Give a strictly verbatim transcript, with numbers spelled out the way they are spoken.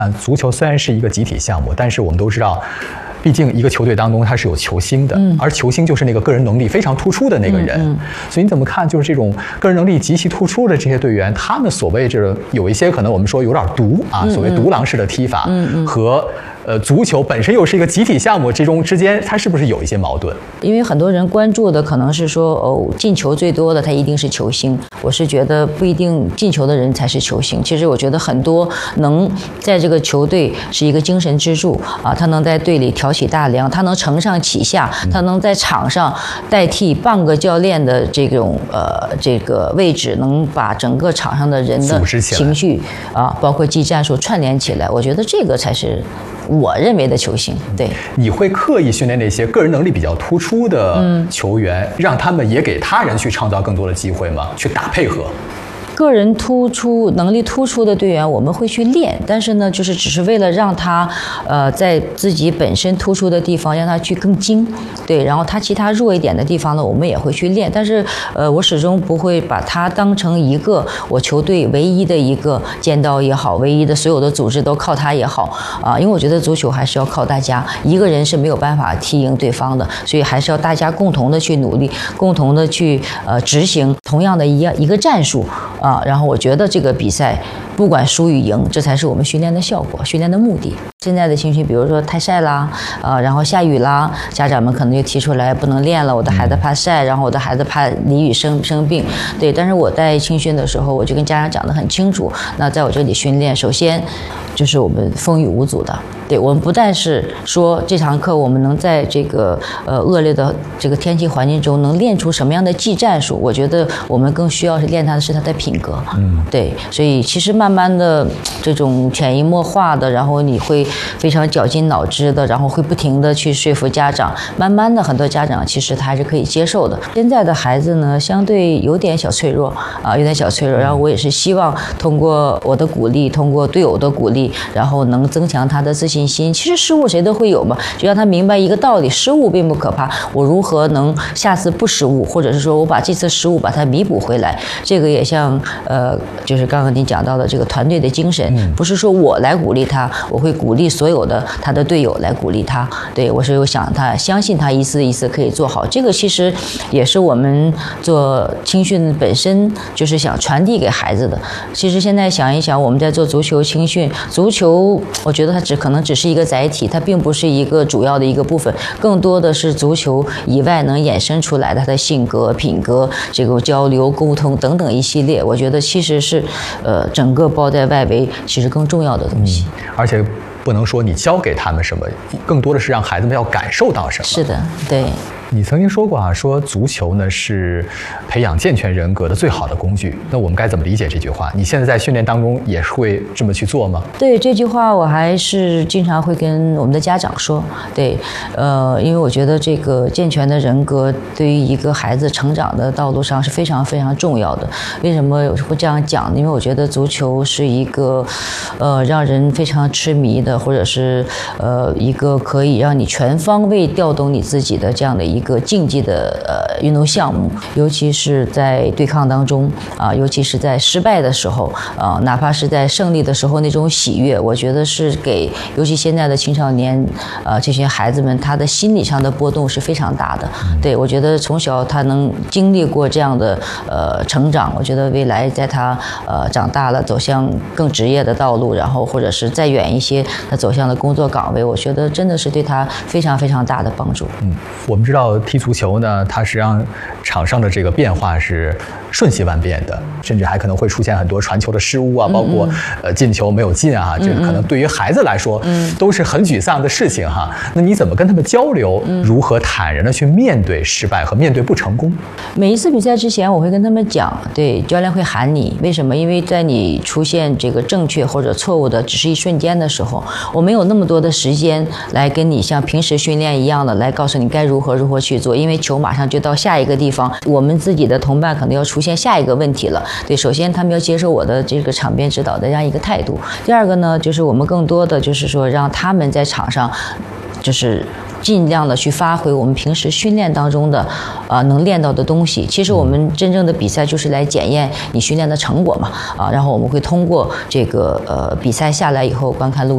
嗯，足球虽然是一个集体项目，但是我们都知道，毕竟一个球队当中它是有球星的，嗯、而球星就是那个个人能力非常突出的那个人。嗯嗯、所以你怎么看？就是这种个人能力极其突出的这些队员，他们所谓这有一些可能我们说有点毒啊，所谓独狼式的踢法，嗯嗯、和。呃，足球本身又是一个集体项目，这种之间它是不是有一些矛盾？ 因为很多人关注的可能是说，哦，进球最多的他一定是球星。我是觉得不一定进球的人才是球星。其实我觉得很多能在这个球队是一个精神支柱啊，他能在队里挑起大梁，他能承上启下，他能在场上代替半个教练的这种呃这个位置，能把整个场上的人的情绪啊，包括技战术串联起来。我觉得这个才是我认为的球星。对， 你会刻意训练那些个人能力比较突出的球员，嗯、让他们也给他人去创造更多的机会吗？去打配合。 个人突出能力突出的队员，我们会去练，但是呢，就是只是为了让他，呃，在自己本身突出的地方，让他去更精，对，然后他其他弱一点的地方呢，我们也会去练，但是，呃，我始终不会把他当成一个我球队唯一的一个尖刀也好，唯一的所有的组织都靠他也好，啊、呃，因为我觉得足球还是要靠大家，一个人是没有办法踢赢对方的，所以还是要大家共同的去努力，共同的去呃执行同样的一一个战术。啊，然后我觉得这个比赛不管输与赢，这才是我们训练的效果，训练的目的。现在的情绪，比如说太晒啦，啊、呃，然后下雨啦，家长们可能就提出来不能练了，我的孩子怕晒，然后我的孩子怕淋雨生生病，对。但是我在青训的时候，我就跟家长讲得很清楚，那在我这里训练，首先就是我们风雨无阻的。对，我们不但是说这堂课我们能在这个呃恶劣的这个天气环境中能练出什么样的技战术，我觉得我们更需要是练他的是他的品格。嗯，对，所以其实慢慢的这种潜移默化的，然后你会非常绞尽脑汁的，然后会不停的去说服家长，慢慢的很多家长其实他还是可以接受的。现在的孩子呢，相对有点小脆弱啊，有点小脆弱，然后我也是希望通过我的鼓励，通过队友的鼓励，然后能增强他的自信心。其实失误谁都会有嘛，就让他明白一个道理，失误并不可怕，我如何能下次不失误，或者是说我把这次失误把它弥补回来。这个也像呃，就是刚刚你讲到的这个团队的精神，不是说我来鼓励他，我会鼓励所有的他的队友来鼓励他。对，我是有想他相信他一次一次可以做好，这个其实也是我们做青训本身就是想传递给孩子的。其实现在想一想，我们在做足球青训，足球我觉得它只可能只是一个载体，它并不是一个主要的一个部分，更多的是足球以外能衍生出来的他的性格、品格、这个交流、沟通等等一系列，我觉得其实是呃整个包在外围，其实更重要的东西。 嗯、而且不能说你教给他们什么，更多的是让孩子们要感受到什么。 是的，对。 你曾经说过啊，说足球呢是培养健全人格的最好的工具。那我们该怎么理解这句话？你现在在训练当中也是会这么去做吗？ 对，这句话我还是经常会跟我们的家长说。对，呃，因为我觉得这个健全的人格对于一个孩子成长的道路上是非常非常重要的。为什么会这样讲呢？因为我觉得足球是一个呃让人非常痴迷的，或者是呃一个可以让你全方位调动你自己的这样的一个一个竞技的呃运动项目，尤其是在对抗当中啊，尤其是在失败的时候啊，哪怕是在胜利的时候那种喜悦，我觉得是给尤其现在的青少年啊这些孩子们，他的心理上的波动是非常大的。对，我觉得从小他能经历过这样的呃成长，我觉得未来在他呃长大了走向更职业的道路，然后或者是再远一些，他走向了工作岗位，我觉得真的是对他非常非常大的帮助。 嗯，我们知道。踢足球呢，它实际上场上的这个变化是瞬息万变的，甚至还可能会出现很多传球的失误啊，包括呃进球没有进啊，这个可能对于孩子来说都是很沮丧的事情哈。那你怎么跟他们交流？如何坦然的去面对失败和面对不成功？ 每一次比赛之前，我会跟他们讲，对，教练会喊你，为什么？因为在你出现这个正确或者错误的只是一瞬间的时候，我没有那么多的时间来跟你像平时训练一样的来告诉你该如何如何去做，因为球马上就到下一个地方，我们自己的同伴可能要出现下一个问题了。对，首先他们要接受我的这个场边指导的这样一个态度。第二个呢，就是我们更多的就是说让他们在场上，就是尽量的去发挥我们平时训练当中的啊、呃、能练到的东西。其实我们真正的比赛就是来检验你训练的成果嘛啊，然后我们会通过这个呃比赛下来以后观看录